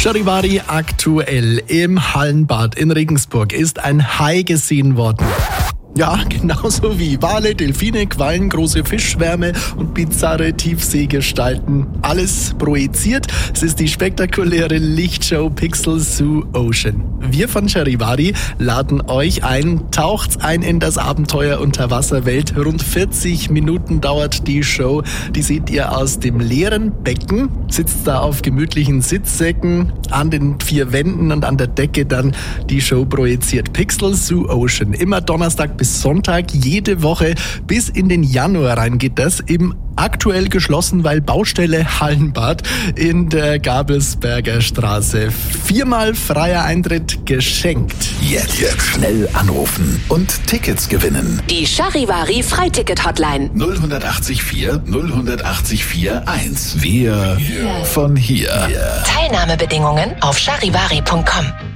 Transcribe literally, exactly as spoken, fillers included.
Charivari aktuell im Hallenbad in Regensburg ist ein Hai gesehen worden. Ja, genauso wie Wale, Delfine, Quallen, große Fischschwärme und bizarre Tiefseegestalten. Alles projiziert. Es ist die spektakuläre Lichtshow Pixel Zoo Ocean. Wir von Charivari laden euch ein. Taucht ein in das Abenteuer Unterwasserwelt. Rund vierzig Minuten dauert die Show. Die seht ihr aus dem leeren Becken. Sitzt da auf gemütlichen Sitzsäcken an den vier Wänden und an der Decke dann die Show projiziert. Pixel Zoo Ocean. Immer Donnerstag bis Sonntag, jede Woche bis in den Januar rein geht das. Im aktuell geschlossen, weil Baustelle Hallenbad in der Gabelsberger Straße. Viermal freier Eintritt geschenkt. Jetzt, jetzt schnell anrufen und Tickets gewinnen. Die Charivari Freiticket-Hotline. null acht vier null acht vier eins. Wir yeah. von hier. Yeah. Teilnahmebedingungen auf charivari punkt com.